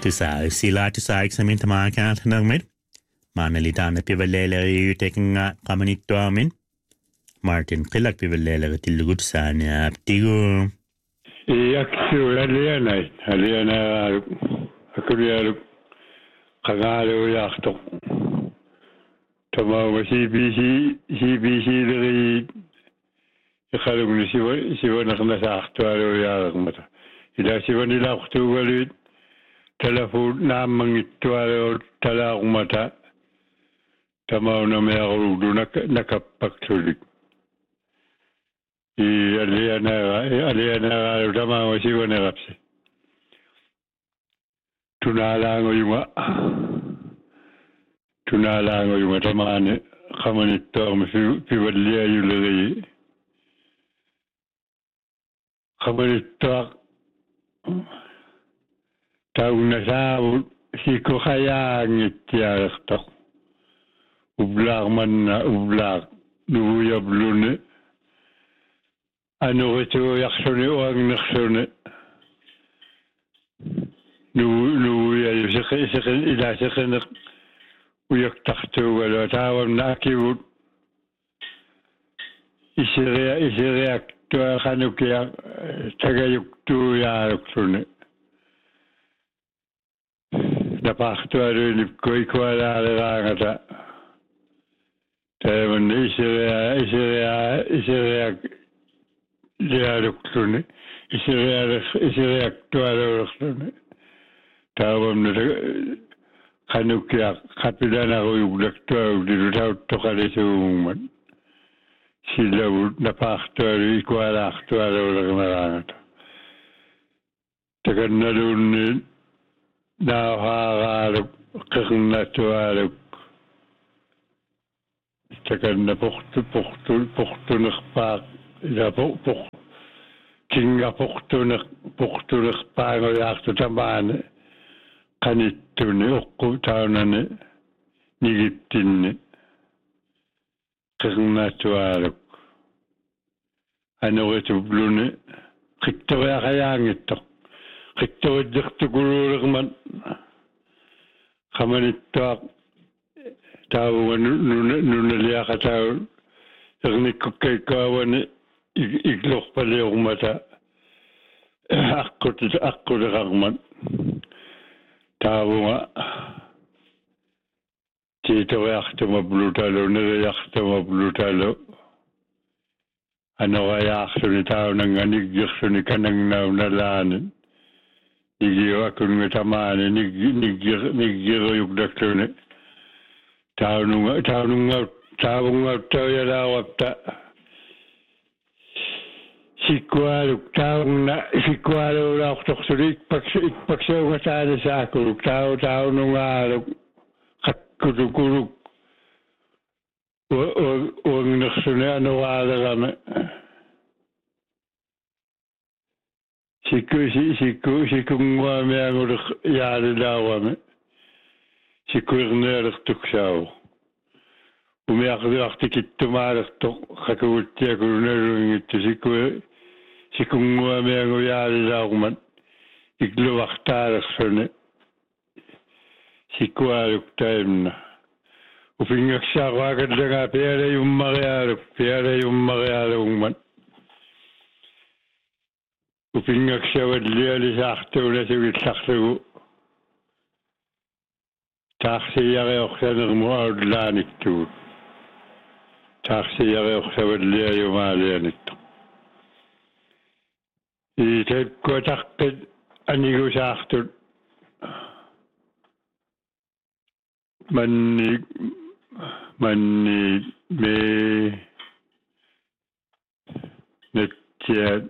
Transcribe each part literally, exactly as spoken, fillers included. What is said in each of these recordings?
Tusa sila tusa eksamin tamakan nangmit. Manalita na pivalele yutekinga kamanittuamin. Martin qilak pivalele tillugut saania aptigu. Iaksu aliana aliana akurialu qagalu yaqto. Tama C B C C B C dri yakhalugni siwa siwa naqna saaqtualu yaaqmata. Ila siwa nilaqtu walid telefon namangittualu talaqmata. Tama na mearudu nakapaktulik. I aliana aliana tama wasi wana rapsi. Tunalango yunga tunalango yunga tamane kamanitto mi fi waliya yulagi. Kamanitto tauna sabu hiko khaya ngitiyarto. Ublag manna ublag nuya blune. Ano ito yaksone o ang naksone. Nu nu ya yusik yusik ila sikin uyak takto wala tawam na akiwut. Isirea isirea to kanukia tagayuk tu ya yaksone. Napakto aro ni koi kuala alangata. Tawam isirea isirea isirea Dialogtune, isireak isireak tualogtune. Tawam na kanukia kapilana ko yung laktuaw dito tao tokale sa umuman. Sila napaktualo ikualak tualo lang marangat. Tagan na doon nahakalog kakang natualog. Tagan na pukto pukto pukto nakpak. Ja, pok, pok, kinga poktunak, poktunak pango yakto tamane, kanitune, okku taunane, nigittinne, kaknatualuk. Ano ito blune, kito ya kayangito, kito dikto guluragman, kamanito, tao nunaliya ka tao, nagnikukay kawane, iglok pala yung mata. Ako, ako nakakman. Tao nga. Tito yakto mablutalo, nagayakto mablutalo. Ano kayakto ni tao nang anigyakto ni kanang naunalanin. Nigiyo ako nga tamane, nigiyo yung dakto ni. Tao nung, tao nung, tao nga tao yalawapta. Sikwaluk tao na sikwalo na oktoksuri ikpak ikpaksaw nga sana sa ako tao tao nung alok kakurukuruk o o o naksuna ano wala kami siku si siku siku nga may ang yari daw kami siku irnerak tuksaw umiyak tikit tumarak tuk kakawutya kurunarung ito siku Sikung mo may ang uyari na akuman, igluwak tarak sone, sikuaruk time na. Upingak siya ko agad na nga, piyara yung makiaruk, piyara yung makiaruk man. Upingak siya wadliali sa akto na siwit sakto ko. Taksi yaki ako sa nagmuaw lanik to. Taksi yaki ako sa wadliali yung malianik to. Itay ko takpid anigo sa aktor. Manig, manig, may netiyat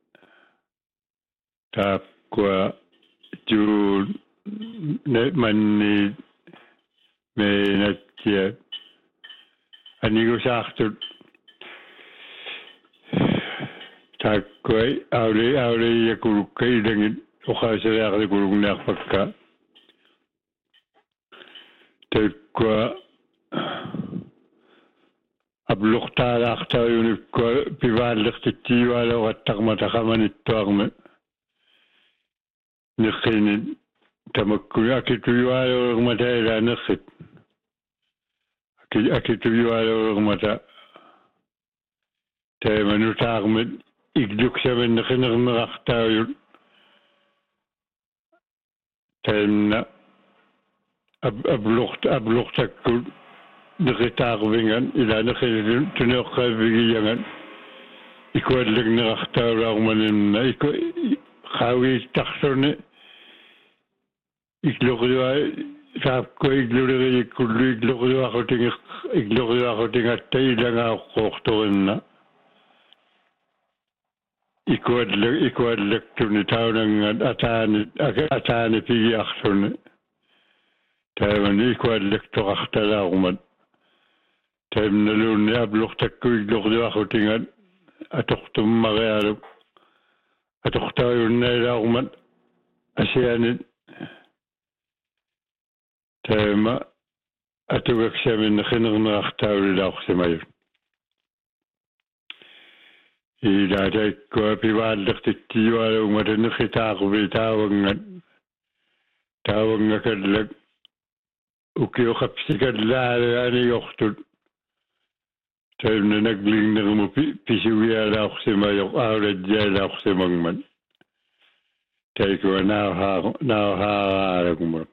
tapwa jun net manig, may netiyat anigo sa aktor. Takway, awli, awli, yakuluk kay dangin, o kasi ako kuluk na akpaka. Takwa, ablok talak tayo ni ko, pivalak titiwala o at takmatakaman ito akme. Nikinin, tamakkuni akitujuaalormata ilanerrit akitujuaalormata taimanutaarmet igluksamanneqinernerartaajut taimna abluqt abluqtakkut neqitaarvingan ilaneqilun tuneoqqaavigiyangan ikuallegnerartaulaarmanimna iku qaawiittarluni igloriua saapko iglorerikkullu igloriuaqutinger igloriuaqutigatta ilangaaqqoortorinna ikualle ikuallektuni taunangan ataani ataani pigiarluni taimani ikuallektorartalaarumat taimnaluunni abluqtakku igloriuaqutigat atortummarialuk atortaajunnailaarumat asianit taima atugaksamin qinernerartaulilaaorsimayut ilaataikkoa pivaallertittijualugmata neqitaaquvi taavangat taavangakallak ukioqapsikallaalaaniyortut taimna naglingnermu pisugialaorsimayoq aulajjaalaorsimangmat taikua naawhaa naawhaaraalaguma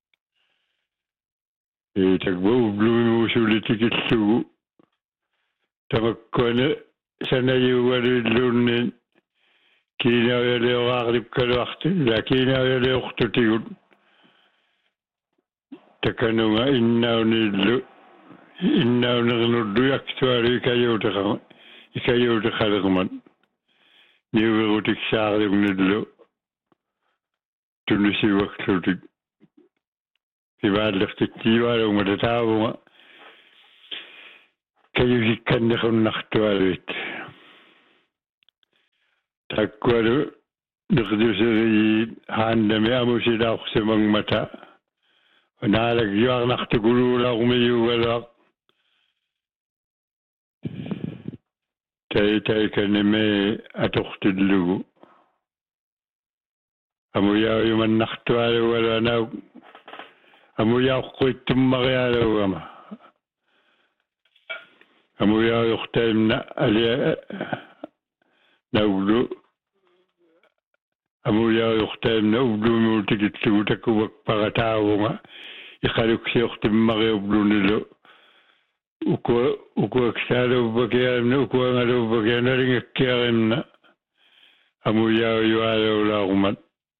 itakbu ublumimusulitikillugu tamakkone sanayugalilluunnin kiinauyaleoqaarlipkaluarti la kiinauyaleortutigut takanunga innaunillu innaunernerlu aktualu ikayuutaqa ikayuutaqalerman niuverutiksaarlugnillu tunisiwaklutik pivaallertittijualugmata taavunga kayuhikkannequnartualuit takkualu neqduseriit haannami amusilaorsimangmata naalagjuarnartukuluulaarumiyuugaluaq tai taikanime atortillugu amuyaayumannartualugalu anauk amuyaaqquittummarialuugama amuyaayurtaimna alia nauglu amuyaayurtaimna ublumiutikitlugu takuvakparataavunga iqaluksiortimmariublunilu ukua ukuaksaaluvvakiarimna ukuangaluvvakianaringakkiarimna amuyaayualuulaarumat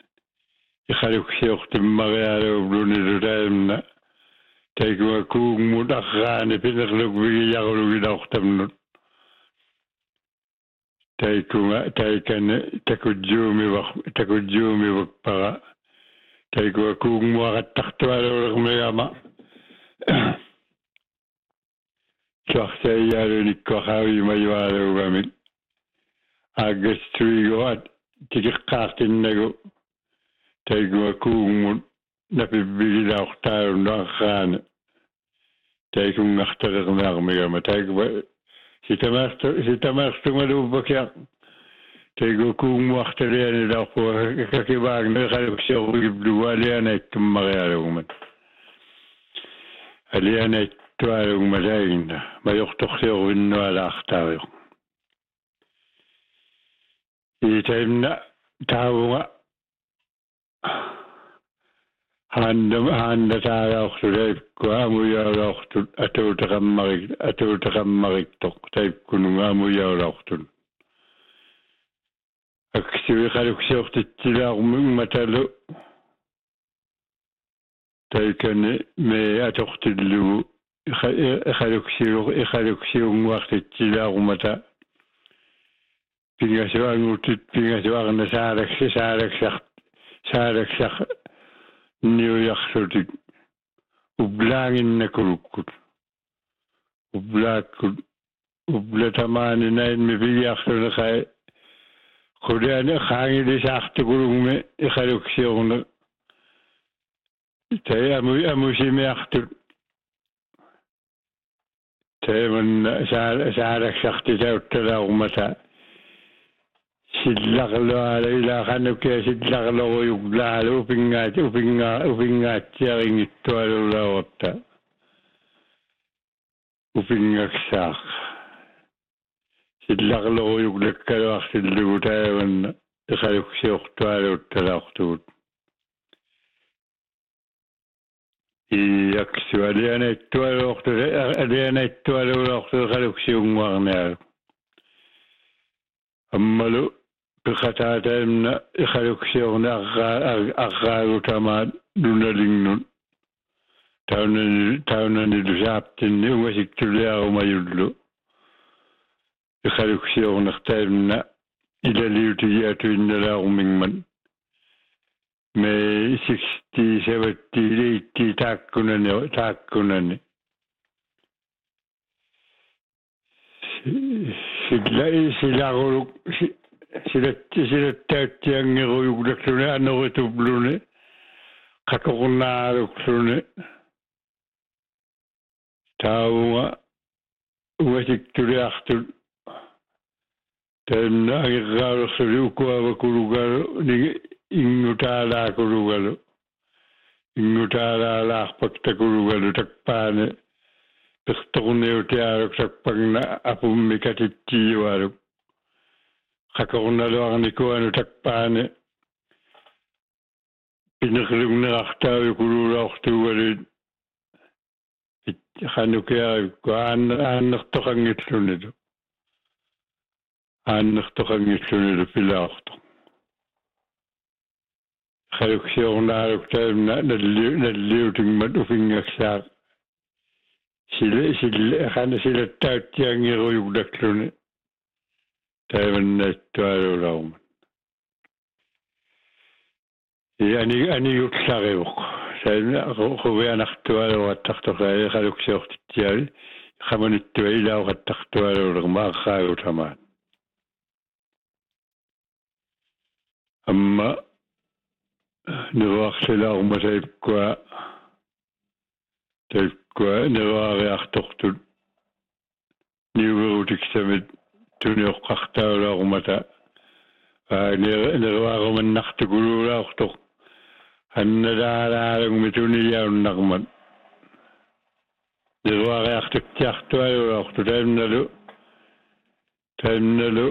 iqaluksiortimmarialuublunilu taimna taikua kuugmut arraani pinerlugvigijarulugilaortamnut taikunga taikane takujjuumiwaq takujjuumiwakpara taikua kuugmuaqattartualuulermigama suarsaiyaalunikkuaqaavimayualuugamik aagastuiguat tikiqqaartinnagu taikua kuugmut napibbigilaortaarunnu arraani taikungartalernaarmigama taikua sitamaartu sitamaartungaluuvvakiaq taikua kuugmuartalianilaorpua kakivaagna iqaluksiorugiblugu alianaittummarialugumat alianaittualugumat aigna majortorsiorvinnualaartaariuq itaimna taavunga handam handa taagaortu taipkua amuyaulaortut atuutaqammarik atuutaqammariktoq taipkununga amuyaulaortut aksivi qaluksiortittilaarummatalu taikane me atortillugu iqaluksiuq iqaluksiunguartittilaarumata pingasuangutit pingasuarna saalaksi saalaksaq saalaksaq niuyarlutik ublaanginnakurukkut ublaakkut ublatamaaninainmi pigiarluneqai quliani qaangilisaartukulugme iqaluksiorne tai amu amusimiartut taimanna saalaksartitauttalaarumata Sidlaqlo ala ila qanukia sidlaqlo yuglalo upingaat upinga upingaat yaringittualu lawapta upingaksaaq sidlaqlo yuglakkalo arsilluutaavan iqaluksiortualuuttalaortuut iaksu alianaittualuortu alianaittualuortu iqaluksiunguarnaalu ammalu Pekataatan iqaluksiorna aqaagutamaa nunalinnun taunani taunani lusaaptinni ungasiktuliarumayullu iqaluksiornertaimna ilaliutigiatuinnalaarumingman me sixty seventy eighty taakkunani taakkunani silla silaquluk Silat silat yang ngeruyuk daklune anorutublune kakornaaruklune taunga uasiktuliartul tanna agirraalursuli ukuavakulugalu ni ingutaalaakulugalu ingutaalaalaarpaktakulugalu takpaane pertorneutiaruk takpagna apummikatittiiwaaluk Kakornaloarnikuanu takpaane pinerlugnerartaavi kululaortuugaluit qanukiarikku aannertoqanngillunilu aannertoqanngillunilu pilaorto qaluksiornaaluk taimna nalliutingmat ufingaksaaq sile sile qana silattaattiangiruyugdakluni Taivannaittualulauman. Yani ani yutlariuq. Saina quvianartualuattartoqaa qaluksiortittiali qamanittua ilauqattartualulerma aqaagutamaan. Amma niruarsilaarma taipkua taipkua niruariartortut niuverutiksamit Tunioqqartaulaarumata nervaarumanartukuluulaortoq annalaalaalugmi tuniyaunnermat nervaariartuktiartualuulaortu taimnalu taimnalu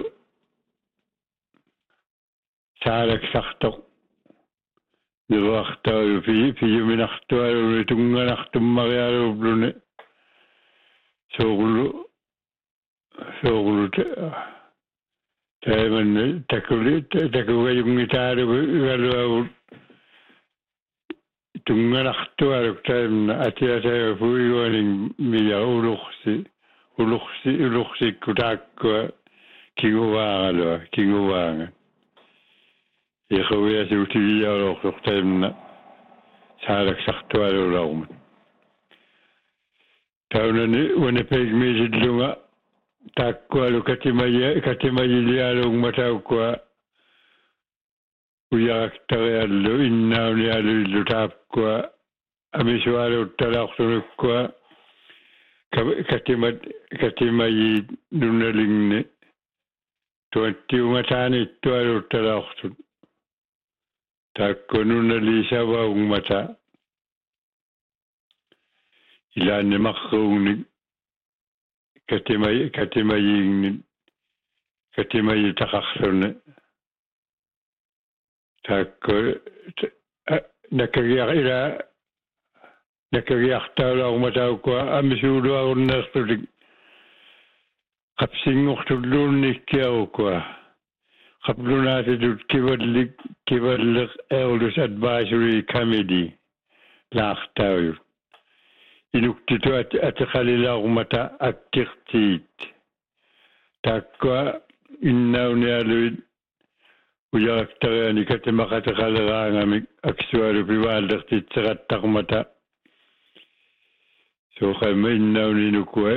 saalaksartoq nervaartaalu fi fiyuminartualuuni tunganartummarialuubluni soorlu Soorlut taiman takuli takugayungitaalugu galuavut tunganartualuk taimna atiataiva puiguaning mia uluqsi uluqsi uluqsikku taakkua kiguvaangalua kiguvaanga iquviasuutigiaaloortoq taimna saalaksartualuulaumat taunani Winnipeg-miisillunga Takkualu katimaya katimayilialung mataukua uyaktariallu innaunialu illu taapkua amisualu talaortunukua katimat katimayi nunalingne tuattiungataani ittualu talaortun takku nunaliisavaungmata ilaanni marruungnik Katimai katimaying katimayi taqarlune takko nakagiar ila nakagiartaulaarumataukua amisuuluarunnertulik qapsingortulluunnikkiarukua qaplunaatitut kivallik kivalleq Elders Advisory Committee laartauyut Inuktitu atiqalilaarumata akkirtiit takkua innaunialuit ujaraqtariani katimaqatiqaleraangamik aksualu pivaallertitseqattarmata soqama innauninukua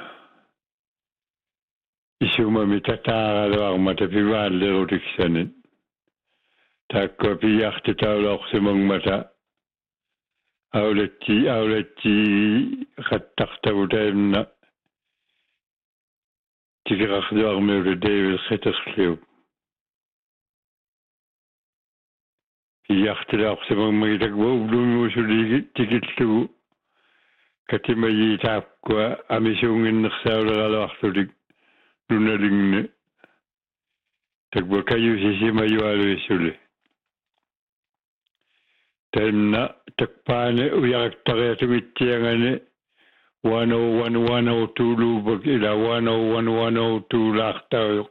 isumami tataaraluarmata pivaallerutiksanin takkua piartitaulaorsimangmata Auleti auleti khattartavutaimna tikirarluarmiulu David Xetersliu Iyaxtila xsemang magitak bo ublu musuli tikitlu katima yitap kwa amisungin nxawla galaxtudik nunalingne takbo kayu sisi mayualu isule taimna takpane uyaqtaqiyatu mittiangane one oh one one oh two lubak ila one oh one one oh two laqtayo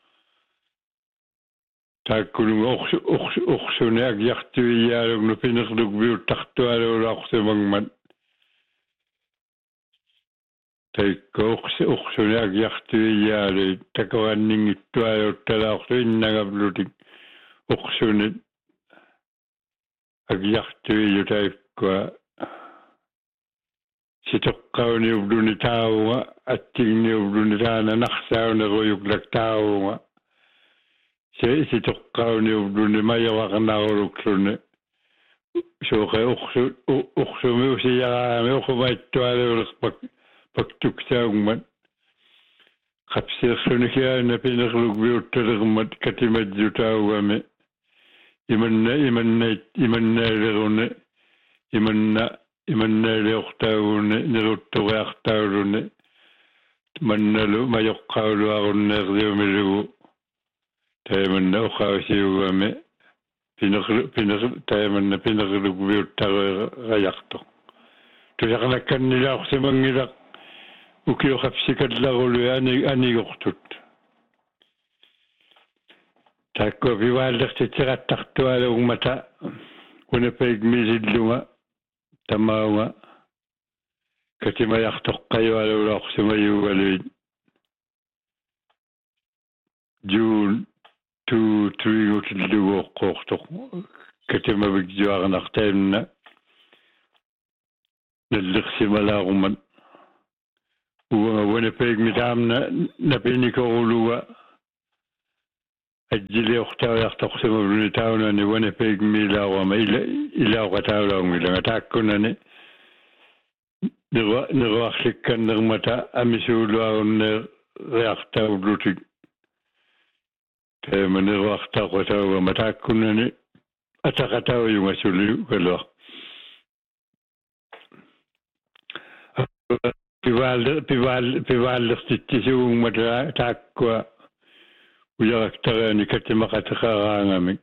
takkulung oxsu oxsu oxsune ak yaxtu yaalug no pinaqlug biu taqtualo laqsemangman taikko oxsu oxsune ak yaxtu yaale takawanning ittualo talaqtu innagablutik oxsune ak yaxtu yutaikko sitoqqawni ubduni taawunga attigni ubduni taana naqsaawna goyuklak taawunga se sitoqqawni ubduni mayawaqnaaquluklune suuqe uqsu uqsumi usiyaqaami uqumaittualuuleqpak paktuktaagummat qapsiiqsunikiaana pineqluk biuttaleqmat katimajjutaawame imanna imanna imannaaliqune imanna imannaaliuqtaagune niruttuqiaqtaulune mannalu mayoqqauluaqunneerdiumilugu taimanna uqaasiugame pineqlu pineqlu taimanna pineqluk biuttaruqajaqto tusaqnakkannilaaqsimangilaq ukiuqapsikallaqulu ani aniguqtut takko piwaallertitiqattartualuugmata unapaik misillunga tamaunga katimayartoqqayualuulaaqsimayugaluit June two three utilluuqqoortoq katimavigjuarnartaimna nallersimalaaqumman uanga unapaik mitaamna napinikoruluga ajjiliortaujaqtorsimavluni taunani unapaik milaawama ila ilauqataulaungilanga taakkunani nirwa nirwaarlikkannermata amisuuluagunne reartaullutik taiman nirwaartaqutauga taakkunani ataqataujunga suli kalua pivaal pivaal pivaallertittisuugmata taakkua uyaqtaraani katimaqataqaraangamik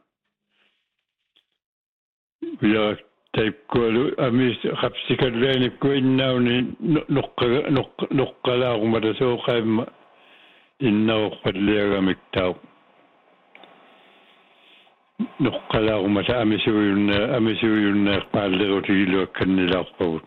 uyaq taipkualu amis qapsikallaanikku innauni nuqqa nuqqalaaqumata suuqaimma innaruqqalliagamik tau nuqqalaaqumata amisuyunna amisuyunneerpaallerutigiluakkannilaarpagut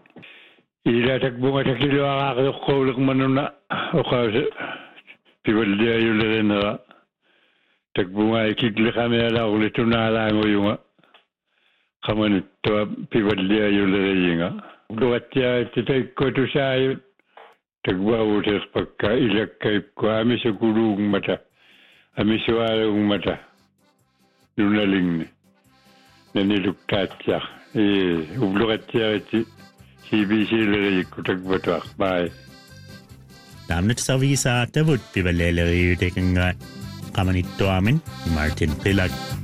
ilatakbungatakkiluaqaaqiuqqouliqmanuna uqaasa pivalliayulerenera takbungai kikliqamialaaquli tunaalaanguyunga qamanittua pivalliayulereyinga luqattiaatti taikkotusaayut takbauuteerpakka ilakkaipku amisukuluugmata amisuaaluugmata nunalingne naniluktaatiaq ee ubluqattiaritti C B C-lereyikku takbatuaq bye Namnet savisa tavut pivalleleri tekanga qamanittuamin Martin Pilak